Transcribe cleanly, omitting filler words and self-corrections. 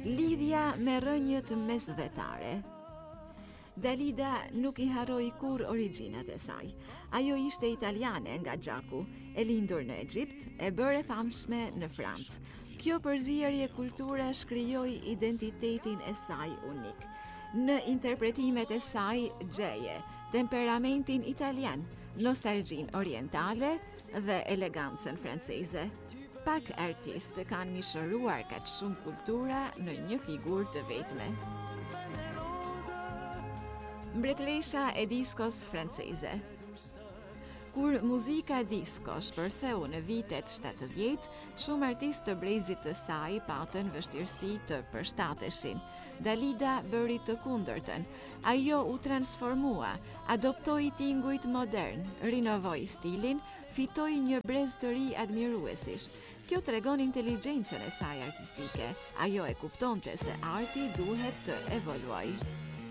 Lidhja me rënjët mesdhetare. Dalida nuk I harroi kur origjinat e saj. Ajo ishte italiane nga gjaku, e lindur në Egjipt, e bëre famshme në Francë. Kjo përzierje kulture shkrijoi identitetin e saj unik. Në interpretimet e saj gjeje temperamentin italian, nostalgjin orientale dhe elegancën franceze. Pak artistë kanë mishëruar kaq shumë kultura në një figurë të vetme. Mbretëresha e diskos franceze. Kur muzika disko shpërtheu në vitet 70, shumë artistë të brezit të saj patën vështirësi të përshtateshin. Dalida bëri të kundërtën. Ajo u transformua, adoptoi tingujt modern, rinovoi stilin, fitoi një brez të ri admiruesish. Kjo tregon inteligjencën e saj artistike. Ajo e kuptonte se arti duhet të evoluojë.